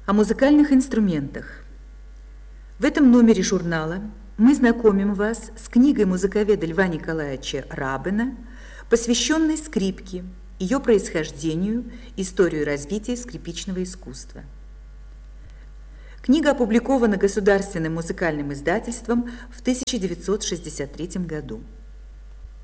О музыкальных инструментах. В этом номере журнала мы знакомим вас с книгой музыковеда Льва Николаевича Рабына, посвященной скрипке, ее происхождению, историю развития скрипичного искусства. Книга опубликована Государственным музыкальным издательством в 1963 году.